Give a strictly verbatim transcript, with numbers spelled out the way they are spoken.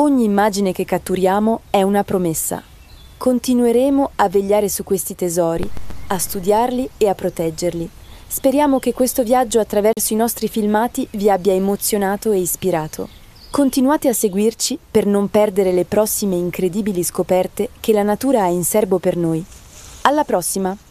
Ogni immagine che catturiamo è una promessa. Continueremo a vegliare su questi tesori, a studiarli e a proteggerli. Speriamo che questo viaggio attraverso i nostri filmati vi abbia emozionato e ispirato. Continuate a seguirci per non perdere le prossime incredibili scoperte che la natura ha in serbo per noi. Alla prossima!